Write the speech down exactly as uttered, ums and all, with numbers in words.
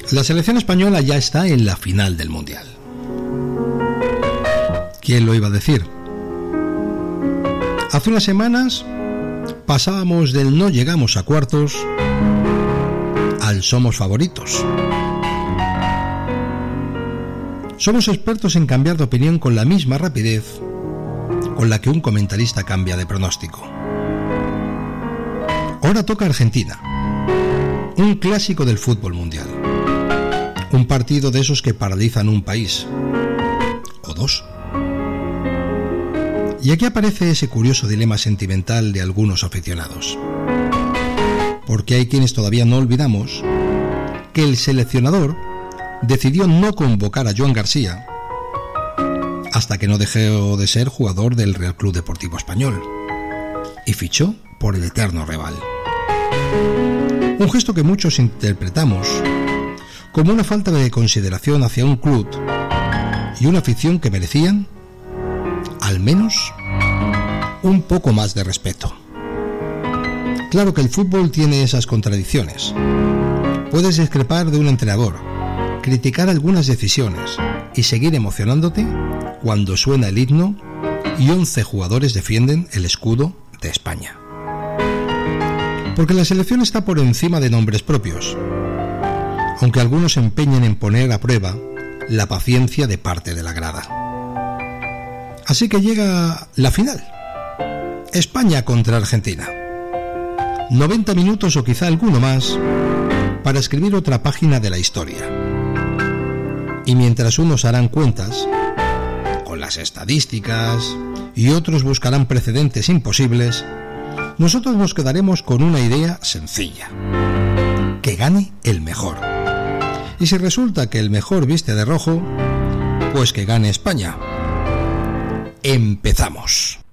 La selección española ya está en la final del Mundial. ¿Quién lo iba a decir? Hace unas semanas pasábamos del no llegamos a cuartos al somos favoritos. Somos expertos en cambiar de opinión con la misma rapidez con la que un comentarista cambia de pronóstico. Ahora toca Argentina, un clásico del fútbol mundial, un partido de esos que paralizan un país, o dos. Y aquí aparece ese curioso dilema sentimental de algunos aficionados, porque hay quienes todavía no olvidamos que el seleccionador decidió no convocar a Joan García hasta que no dejó de ser jugador del Real Club Deportivo Español y fichó por el eterno rival. Un gesto que muchos interpretamos como una falta de consideración hacia un club y una afición que merecían, al menos, un poco más de respeto. Claro que el fútbol tiene esas contradicciones. Puedes discrepar de un entrenador, criticar algunas decisiones y seguir emocionándote cuando suena el himno y once jugadores defienden el escudo de España. Porque la selección está por encima de nombres propios, aunque algunos se empeñen en poner a prueba la paciencia de parte de la grada. Así que llega la final. España contra Argentina. noventa minutos o quizá alguno más para escribir otra página de la historia. Y mientras unos harán cuentas con las estadísticas y otros buscarán precedentes imposibles, nosotros nos quedaremos con una idea sencilla: que gane el mejor. Y si resulta que el mejor viste de rojo, pues que gane España. Empezamos.